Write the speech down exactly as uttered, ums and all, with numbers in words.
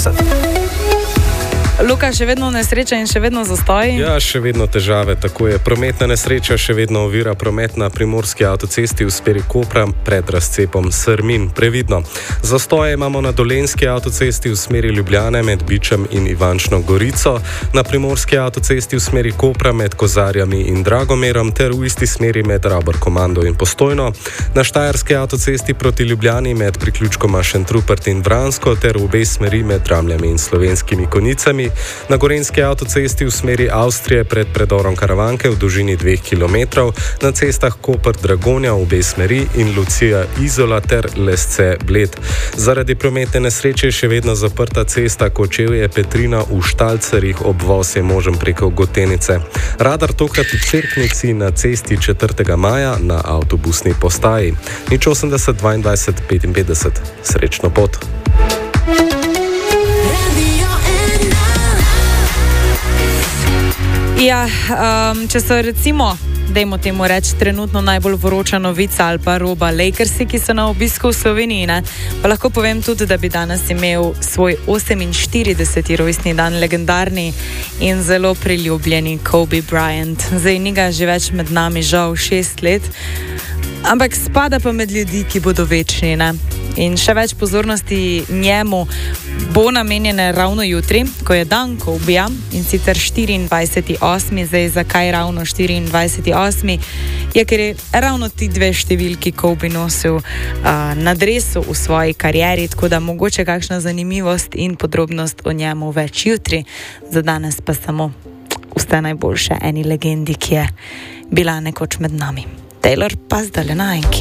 petinpetdeset. Luka, še vedno nesreča in še vedno zastoji? Ja, še vedno težave, tako je. Prometna nesreča še vedno ovira promet na primorski avtocesti v smeri Kopra pred razcepom Srmin. Previdno. Zastoje imamo na dolenski avtocesti v smeri Ljubljane med Bičem in Ivančno Gorico, na primorski avtocesti v smeri Kopra med Kozarjami in Dragomerom ter v isti smeri med Rabor Komando in Postojno, na štajerski avtocesti proti Ljubljani med priključkoma Šentrupert in Vransko ter v obe smeri med Dramljami in Slovenskimi Konicami, na gorenski avtocesti v smeri Avstrije pred predorom Karavanke v dolžini dveh kilometrov, na cestah Koper-Dragonja v obe smeri in Lucija-Izola ter Lesce-Bled. Zaradi prometne nesreče je še vedno zaprta cesta Kočevje-Petrina v Štalcerjih, obvoz je možen preko Gotenice. Radar tokrat v Cerknici na cesti četrtega maja na avtobusni postaji. Nič osemdeset dvaindvajset petinpetdeset. Srečno pot. Ja, um, če so recimo, dajmo temu reči, trenutno najbolj vroča novica ali pa roba Lakersi, ki so na obisku v Sloveniji, ne? Pa lahko povem tudi, da bi danes imel svoj oseminštirideseti rojstni dan legendarni in zelo priljubljeni Kobe Bryant. Zdaj ni ga že več med nami, žal šest let, ampak spada pa med ljudi, ki bodo večni, ne? In še več pozornosti njemu bo namenjene ravno jutri, ko je dan Kobeja, in sicer štiriindvajseti osmi. Zdaj, zakaj ravno štiriindvajseti osmi? Je, ker je ravno ti dve številki Kobe nosil uh, na dresu v svoji karieri, tako da mogoče kakšna zanimivost in podrobnost o njemu več jutri. Za danes pa samo vse najboljše eni legendi, ki je bila nekoč med nami. Taylor pa zdaj na enki.